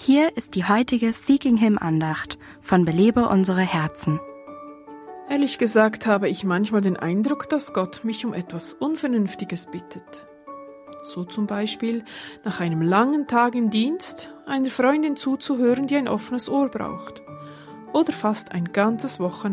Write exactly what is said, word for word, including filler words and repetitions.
Hier ist die heutige Seeking Him Andacht von Belebe unsere Herzen. Ehrlich gesagt habe ich manchmal den Eindruck, dass Gott mich um etwas Unvernünftiges bittet. So zum Beispiel nach einem langen Tag im Dienst einer Freundin zuzuhören, die ein offenes Ohr braucht. Oder fast ein ganzes Wochenende